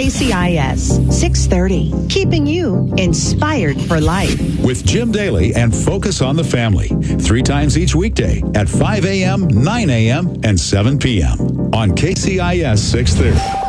KCIS 630, keeping you inspired for life. With Jim Daly and Focus on the Family, 3 times each weekday at 5 a.m., 9 a.m., and 7 p.m. on KCIS 630.